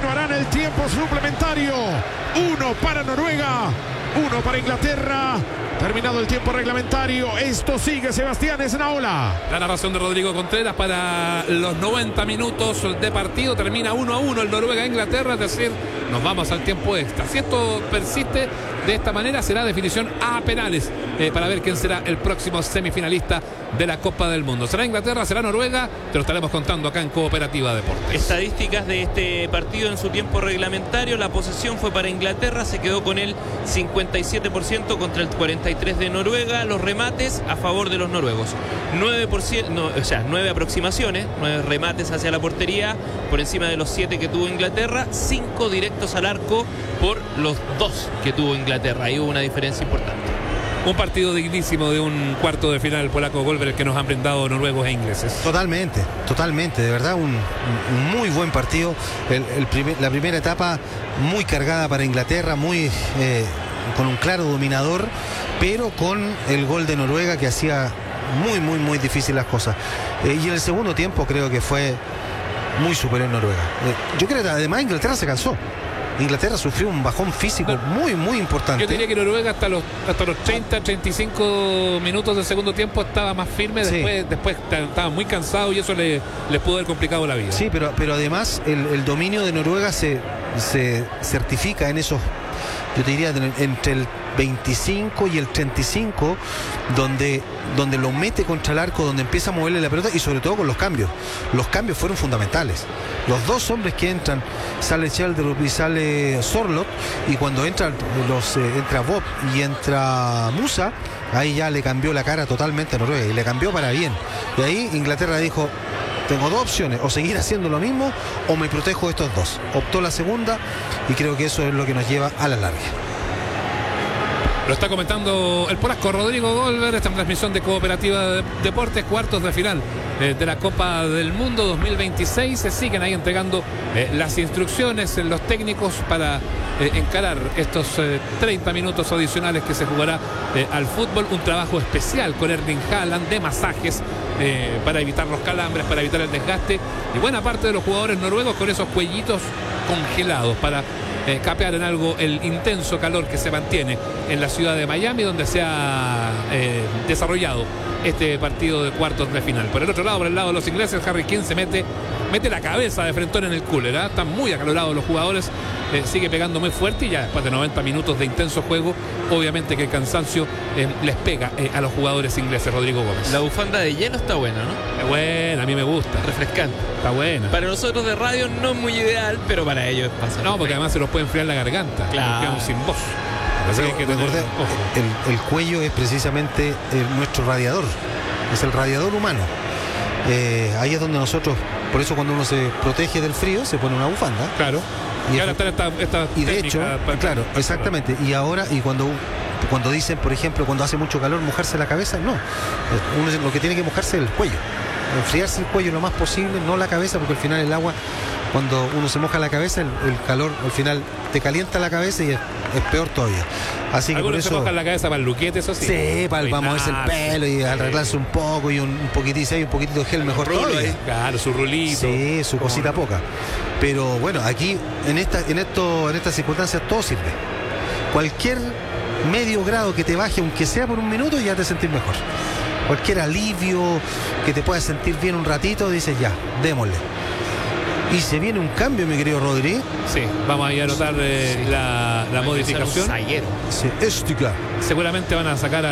continuará en el tiempo suplementario. 1 para Noruega, 1 para Inglaterra. Terminado el tiempo reglamentario, esto sigue Sebastián Esnaola. La narración de Rodrigo Contreras para los 90 minutos de partido. Termina 1-1 el Noruega-Inglaterra, es decir, nos vamos al tiempo extra. Si esto persiste de esta manera, será definición a penales para ver quién será el próximo semifinalista de la Copa del Mundo. ¿Será Inglaterra? ¿Será Noruega? Te lo estaremos contando acá en Cooperativa Deportes. Estadísticas de este partido en su tiempo reglamentario. La posesión fue para Inglaterra, se quedó con el 57% contra el 43% de Noruega. Los remates a favor de los noruegos. 9 aproximaciones, 9 remates hacia la portería, por encima de los 7 que tuvo Inglaterra. 5 directos al arco por los 2 que tuvo Inglaterra. Ahí hubo una diferencia importante. Un partido dignísimo de un cuarto de final polaco Golver, el que nos han brindado noruegos e ingleses. Totalmente, de verdad un muy buen partido. La primera etapa muy cargada para Inglaterra, muy con un claro dominador, pero con el gol de Noruega que hacía muy difícil las cosas. Y en el segundo tiempo creo que fue muy superior Noruega. Yo creo que además Inglaterra se cansó. Inglaterra sufrió un bajón físico muy importante. Yo diría que Noruega hasta los 30-35 minutos del segundo tiempo estaba más firme, sí. Después estaba muy cansado y eso les pudo haber complicado la vida. Sí, pero además el dominio de Noruega se certifica en esos, yo te diría, entre el 25 y el 35, donde lo mete contra el arco, donde empieza a moverle la pelota y sobre todo con los cambios. Los cambios fueron fundamentales. Los dos hombres que entran, sale Sheldrup y sale Sorloth, y cuando entra Bob y entra Musa, ahí ya le cambió la cara totalmente a Noruega y le cambió para bien. Y ahí Inglaterra dijo: tengo dos opciones, o seguir haciendo lo mismo o me protejo de estos dos. Optó la segunda y creo que eso es lo que nos lleva a la larga. Lo está comentando el polaco Rodrigo Golver. Esta transmisión de Cooperativa Deportes, cuartos de final de la Copa del Mundo 2026. Se siguen ahí entregando las instrucciones los técnicos para encarar estos 30 minutos adicionales que se jugará al fútbol. Un trabajo especial con Erling Haaland de masajes para evitar los calambres, para evitar el desgaste, y buena parte de los jugadores noruegos con esos cuellitos congelados para capear en algo el intenso calor que se mantiene en la ciudad de Miami, donde se ha desarrollado este partido de cuartos de final. Por el otro lado, por el lado de los ingleses, Harry Kane se mete la cabeza de frentón en el cooler, ¿eh? Están muy acalorados los jugadores, sigue pegando muy fuerte, y ya después de 90 minutos de intenso juego, obviamente que el cansancio les pega a los jugadores ingleses. Rodrigo Gómez. La bufanda de hielo está buena, ¿no? Es buena, a mí me gusta. Refrescante. Está buena. Para nosotros de radio no es muy ideal, pero para ellos pasa. No, porque además se nos puede enfriar la garganta. Claro. Quedamos sin voz. Así que hay que tener ojo. El cuello es precisamente nuestro radiador, es el radiador humano. Ahí es donde nosotros, por eso cuando uno se protege del frío se pone una bufanda. Claro. Y ahora está esta y de hecho, claro, exactamente. Y ahora, y cuando dicen, por ejemplo, cuando hace mucho calor, mojarse la cabeza, no. Uno lo que tiene que mojarse es el cuello. Enfriarse el cuello lo más posible, no la cabeza, porque al final el agua, cuando uno se moja la cabeza, el calor al final te calienta la cabeza y es peor todavía. Así que por eso se mojan la cabeza para el luquete, eso sí. Sí, para moverse el pelo y arreglarse un poco, y un poquitito, un poquitito de gel mejor todavía. Claro, su rulito. Sí, su cosita poca. Pero bueno, aquí en estas circunstancias todo sirve. Cualquier medio grado que te baje, aunque sea por un minuto, ya te sentís mejor. Cualquier alivio que te puedas sentir bien un ratito, dices ya, démosle. Y se viene un cambio, mi querido Rodri. Sí, vamos a ir a anotar la modificación. Sí, Estica. Seguramente van a sacar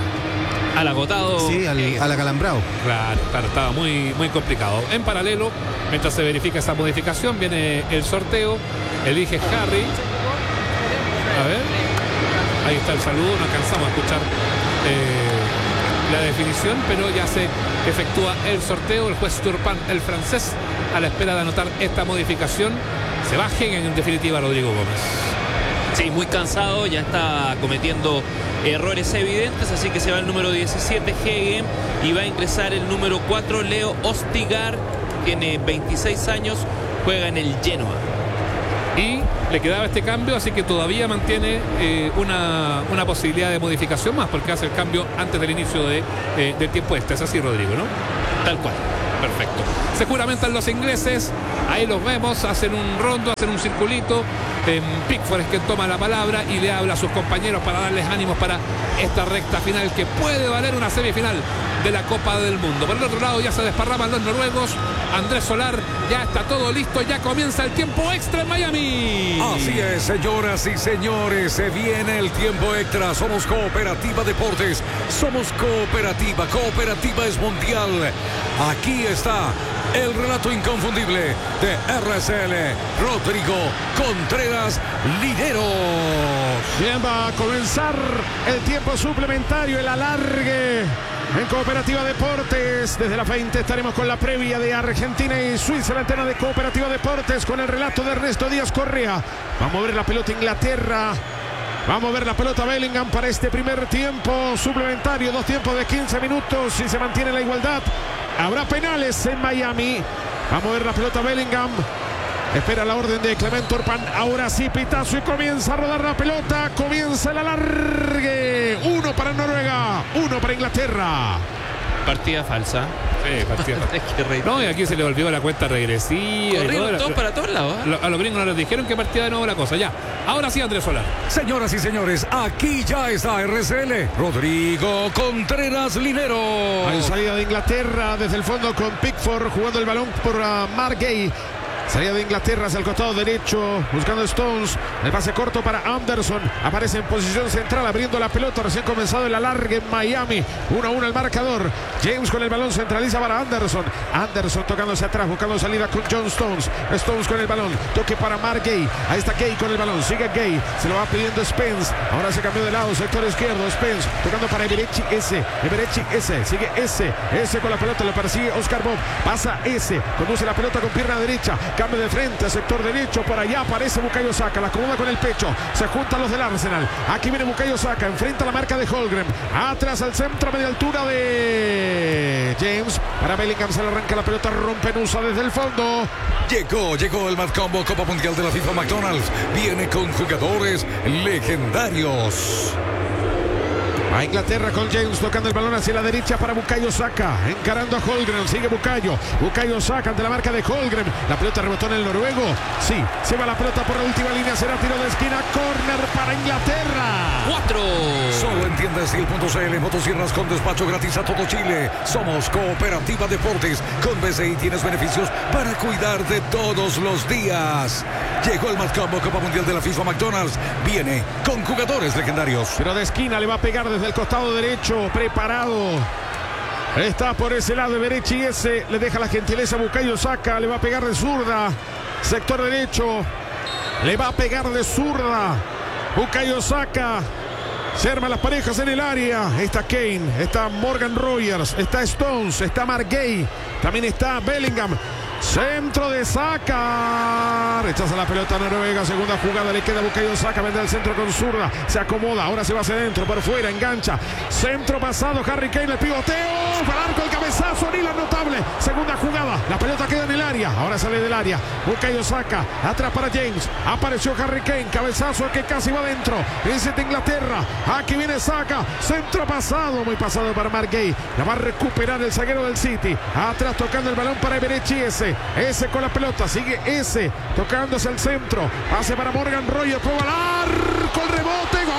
al agotado. Sí, al acalambrado. Claro, estaba muy complicado. En paralelo, mientras se verifica esa modificación, viene el sorteo. Elige Harry. A ver. Ahí está el saludo. No alcanzamos a escuchar la definición, pero ya se efectúa el sorteo. El juez Turpin, el francés, a la espera de anotar esta modificación. Se va Hegen, en definitiva, Rodrigo Gómez. Sí, muy cansado, ya está cometiendo errores evidentes, así que se va el número 17, Hegen, y va a ingresar el número 4, Leo Ostigar, tiene 26 años, juega en el Genoa. Y le quedaba este cambio, así que todavía mantiene una posibilidad de modificación más, porque hace el cambio antes del inicio del tiempo extra. Es así, Rodrigo, ¿no? Tal cual. Perfecto. Se juramentan los ingleses. Ahí los vemos, hacen un rondo, hacen un circulito. Pickford es quien toma la palabra y le habla a sus compañeros para darles ánimos para esta recta final que puede valer una semifinal de la Copa del Mundo. Por el otro lado ya se desparraman los noruegos. Andrés Solar, ya está todo listo, ya comienza el tiempo extra en Miami. Así es, señoras y señores, se viene el tiempo extra. Somos Cooperativa Deportes, somos Cooperativa, Cooperativa es mundial. Aquí está el relato inconfundible de RSL, Rodrigo Contreras Lineros. Bien, va a comenzar el tiempo suplementario, el alargue en Cooperativa Deportes. Desde las 20 estaremos con la previa de Argentina y Suiza, la antena de Cooperativa Deportes, con el relato de Ernesto Díaz Correa. Vamos a ver la pelota Inglaterra. Vamos a ver la pelota Bellingham para este primer tiempo suplementario. 2 tiempos de 15 minutos. Si se mantiene la igualdad, habrá penales en Miami. Vamos a ver la pelota Bellingham. Espera la orden de Clement Turpan. Ahora sí, pitazo y comienza a rodar la pelota. Comienza el alargue. 1 para Noruega, 1 para Inglaterra. Partida falsa. Sí, partida falsa. No, y aquí se le olvidó la cuenta regresiva. Corrieron todos para todos lados. A los gringos no les dijeron que partía de nuevo la cosa. Ya, ahora sí, Andrés Solar. Señoras y señores, aquí ya está RSL, Rodrigo Contreras Lineros. Hay salida de Inglaterra desde el fondo con Pickford jugando el balón por Mark Gay. Salida de Inglaterra hacia el costado derecho, buscando Stones. El pase corto para Anderson. Aparece en posición central, abriendo la pelota. Recién comenzado el alargue en Miami. 1-1 el marcador. James con el balón, centraliza para Anderson. Anderson tocándose atrás, buscando salida con John Stones. Stones con el balón, toque para Mark Gay. Ahí está Gay con el balón, sigue Gay. Se lo va pidiendo Spence. Ahora se cambió de lado, sector izquierdo. Spence tocando para Eberechi S. Eberechi S, sigue S. S con la pelota, lo persigue Oscar Bob. Pasa S, conduce la pelota con pierna derecha. Cambio de frente, sector derecho, por allá aparece Bukayo Saka, la acomoda con el pecho, se juntan los del Arsenal, aquí viene Bukayo Saka, enfrenta la marca de Holmgren, atrás al centro a media altura de James, para Bellingham se le arranca la pelota, rompe Nusa desde el fondo. Llegó el Mad Combo Copa Mundial de la FIFA McDonald's, viene con jugadores legendarios. A Inglaterra con James tocando el balón hacia la derecha para Bukayo Saka, encarando a Holmgren, sigue Bukayo Saka ante la marca de Holmgren, la pelota rebotó en el noruego, sí, se va la pelota por la última línea, será tiro de esquina, córner para Inglaterra. 4. Solo en tiendastil.cl, motosierras con despacho gratis a todo Chile. Somos Cooperativa Deportes, con BCI tienes beneficios para cuidar de todos los días. Llegó el Mad Combo Copa Mundial de la FIFA McDonald's, viene con jugadores legendarios. Pero de esquina le va a pegar desde el costado derecho, preparado. Está por ese lado Eberechi S, le deja la gentileza a Bukayo Saka, le va a pegar de zurda, sector derecho, le va a pegar de zurda, Bukayo Saka, se arman las parejas en el área, está Kane, está Morgan Rogers, está Stones, está Mark Gay, también está Bellingham. Centro de Saka, rechaza la pelota Noruega, segunda jugada, le queda Bukayo Saka, vende al centro con zurda, se acomoda, ahora se va hacia adentro, por fuera, engancha, centro pasado, Harry Kane, el pivoteo, para arco, el cabezazo, Nila notable, segunda jugada, la pelota queda en el área, ahora sale del área, Bukayo Saka, atrás para James, apareció Harry Kane, cabezazo que casi va adentro, ese de Inglaterra, aquí viene Saka, centro pasado, muy pasado para Mark Gay, la va a recuperar el zaguero del City, atrás tocando el balón para Eberechi S con la pelota, sigue S, tocándose al centro, pase para Morgan Rogers, prueba al arco, el rebote,